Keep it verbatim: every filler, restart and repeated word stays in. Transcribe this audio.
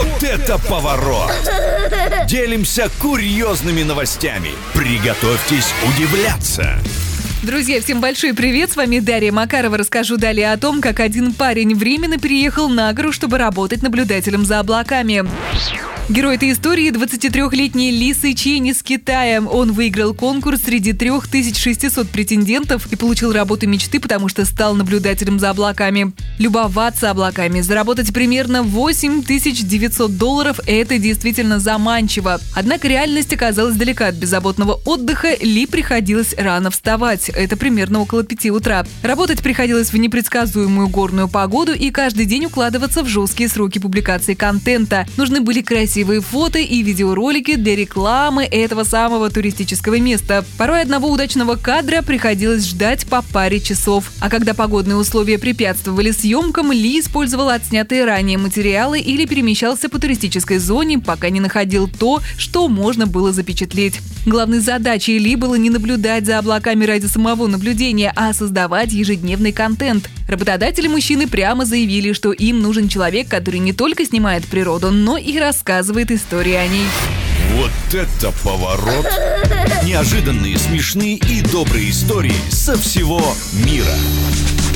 Вот это поворот! Делимся курьезными новостями. Приготовьтесь удивляться. Друзья, всем большой привет, с вами Дарья Макарова. Расскажу далее о том, как один парень временно переехал на гору, чтобы работать наблюдателем за облаками. Герой этой истории – двадцатитрёхлетний Ли Сычень из Китая. Он выиграл конкурс среди трёх тысяч шестисот претендентов и получил работу мечты, потому что стал наблюдателем за облаками. Любоваться облаками, заработать примерно восемь тысяч девятьсот долларов – это действительно заманчиво. Однако реальность оказалась далека от беззаботного отдыха. Ли приходилось рано вставать. Это примерно около пяти утра. Работать приходилось в непредсказуемую горную погоду и каждый день укладываться в жесткие сроки публикации контента. Нужны были красивые Красивые фото и видеоролики для рекламы этого самого туристического места. Порой одного удачного кадра приходилось ждать по паре часов. А когда погодные условия препятствовали съемкам, Ли использовал отснятые ранее материалы или перемещался по туристической зоне, пока не находил то, что можно было запечатлеть. Главной задачей Ли было не наблюдать за облаками ради самого наблюдения, а создавать ежедневный контент. Работодатели мужчины прямо заявили, что им нужен человек, который не только снимает природу, но и рассказывает истории о ней. Вот это поворот! Неожиданные, смешные и добрые истории со всего мира.